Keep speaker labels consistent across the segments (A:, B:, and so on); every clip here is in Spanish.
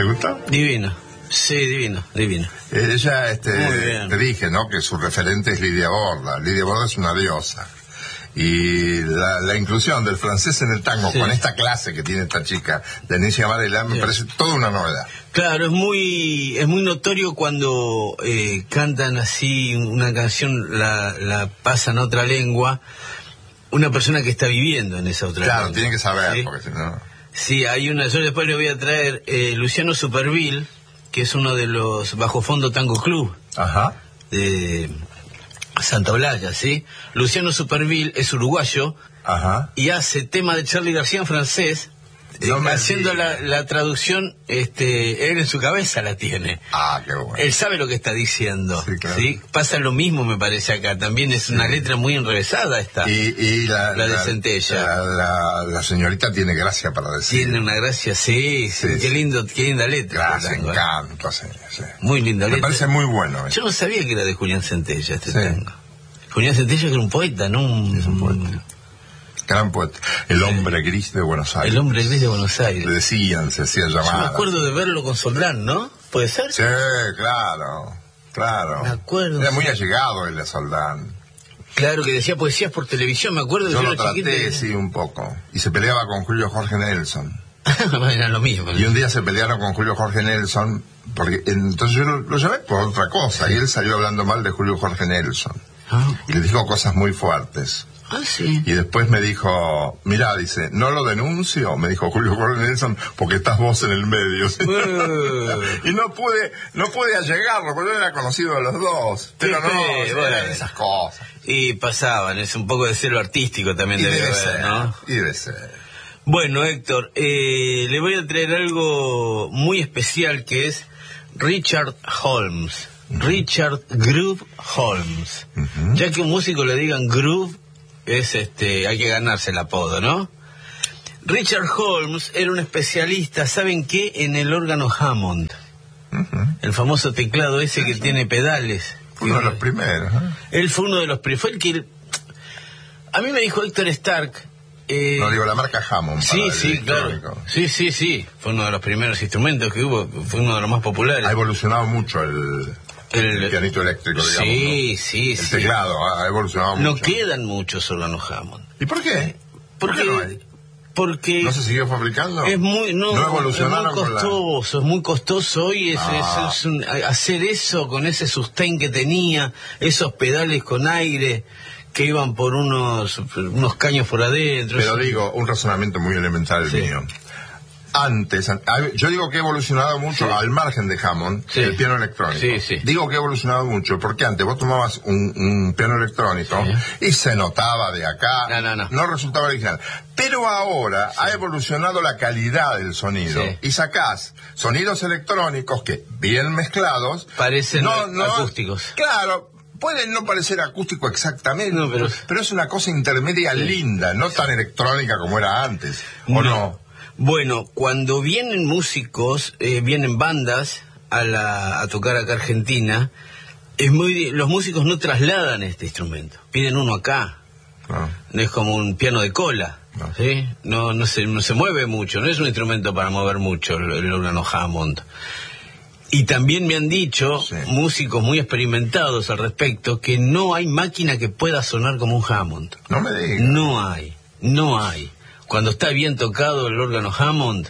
A: ¿Te gustó?
B: Divino. Sí, divino.
A: Ella, te dije, ¿no? Que su referente es Lidia Borda. Lidia Borda es una diosa. Y la inclusión del francés en el tango, con esta clase que tiene esta chica, Denise Varela, me parece toda una novedad.
B: Claro, es muy notorio cuando cantan así una canción, la pasan a otra lengua, una persona que está viviendo en esa otra lengua.
A: Claro, tiene que saber, porque si no...
B: Sí, hay una, yo después le voy a traer Luciano Superville, que es uno de los Bajo Fondo Tango Club.
A: Ajá.
B: De Santa Olalla, ¿sí? Luciano Superville es uruguayo.
A: Ajá.
B: Y hace tema de Charly García en francés, haciendo la traducción, él en su cabeza la tiene.
A: Ah, qué bueno.
B: Él sabe lo que está diciendo.
A: Sí, claro.
B: ¿Sí? Pasa lo mismo, me parece, acá. También es una letra muy enrevesada esta.
A: Y la
B: de Centella.
A: La señorita tiene gracia para decir.
B: Tiene una gracia, sí. Qué linda letra.
A: Gracia, encanto, sí.
B: Muy linda letra.
A: Me parece muy bueno.
B: Yo no sabía que era de Julián Centella tango. Julián Centella era un poeta, ¿no?
A: Es un poeta. Gran poeta. El hombre gris de Buenos Aires.
B: El hombre gris de Buenos Aires.
A: Le decían, se hacía llamar.
B: Yo me acuerdo de verlo con Soldán, ¿no? ¿Puede ser?
A: Sí, claro.
B: Me acuerdo.
A: Era muy allegado el de Soldán.
B: Claro, que decía poesías por televisión, me acuerdo.
A: Yo lo traté, sí, un poco. Y se peleaba con Julio Jorge Nelson.
B: Era lo mismo.
A: Y un día se pelearon con Julio Jorge Nelson, porque entonces yo lo llamé por otra cosa, y él salió hablando mal de Julio Jorge Nelson. Y le dijo cosas muy fuertes.
B: Sí.
A: Y después me dijo, mirá, dice, no lo denuncio, me dijo Julio Jorge Nelson, porque estás vos en el medio. Y no pude allegarlo, porque yo era conocido de los dos. Pero eran esas cosas.
B: Y pasaban, es un poco de celo artístico también debe haber, ¿no?
A: Y debe ser.
B: Bueno, Héctor, le voy a traer algo muy especial que es Richard Holmes. Richard Groove Holmes. Ya que un músico le digan Groove, hay que ganarse el apodo, ¿no? Richard Holmes era un especialista, ¿saben qué? En el órgano Hammond. El famoso teclado ese que tiene pedales.
A: Uno de los primeros, ¿eh?
B: Él fue uno de los primeros. Fue el que... A mí me dijo Héctor Stark...
A: no digo la marca Hammond.
B: Sí, claro. Sí. Fue uno de los primeros instrumentos que hubo. Fue uno de los más populares.
A: Ha evolucionado mucho el pianito eléctrico, digamos.
B: Sí.
A: El teclado ha evolucionado mucho.
B: No quedan muchos órganos Hammond.
A: ¿Y por qué?
B: ¿Por qué no hay? Porque
A: ¿no se siguió fabricando?
B: Es muy, no
A: evolucionaron.
B: Es muy costoso hoy hacer eso con ese sustain que tenía, esos pedales con aire que iban por unos caños por adentro.
A: Pero digo, un razonamiento muy elemental mío. Antes, yo digo que ha evolucionado mucho al margen de Hammond, el piano electrónico. Digo que ha evolucionado mucho porque antes vos tomabas un piano electrónico y se notaba de acá, no resultaba original. Pero ahora ha evolucionado la calidad del sonido y sacás sonidos electrónicos que, bien mezclados,
B: parecen acústicos.
A: Claro. Pueden no parecer acústico exactamente, pero es una cosa intermedia linda, no tan electrónica como era antes, ¿o no?
B: Bueno, cuando vienen músicos, vienen bandas a tocar acá a Argentina, los músicos no trasladan este instrumento, piden uno acá. No es como un piano de cola, ¿sí? No se mueve mucho, no es un instrumento para mover mucho el órgano Hammond. Y también me han dicho músicos muy experimentados al respecto que no hay máquina que pueda sonar como un Hammond.
A: No me digas.
B: No hay. Cuando está bien tocado el órgano Hammond,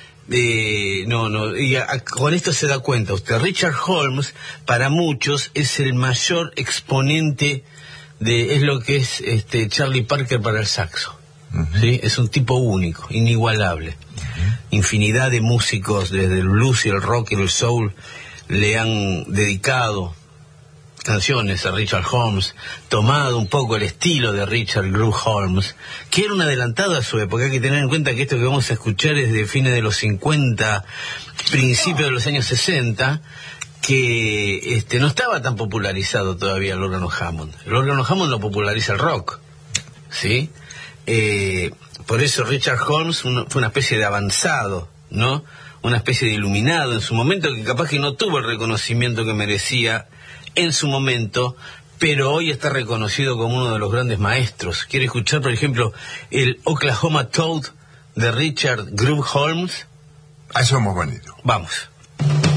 B: con esto se da cuenta usted. Richard Holmes, para muchos, es el mayor exponente es lo que es Charlie Parker para el saxo. ¿Sí? Es un tipo único, inigualable. Infinidad de músicos, desde el blues y el rock y el soul, le han dedicado canciones a Richard Holmes, tomado un poco el estilo de Richard Groove Holmes, que era un adelantado a su época. Hay que tener en cuenta que esto que vamos a escuchar es de fines de los 50, principios de los años 60, que no estaba tan popularizado todavía el órgano Hammond. El órgano Hammond lo populariza el rock, ¿sí? Por eso Richard Holmes fue una especie de avanzado, ¿no? Una especie de iluminado en su momento, que capaz que no tuvo el reconocimiento que merecía en su momento, pero hoy está reconocido como uno de los grandes maestros. ¿Quiere escuchar, por ejemplo, el Oklahoma Toad de Richard Groove Holmes?
A: A eso hemos venido.
B: Vamos.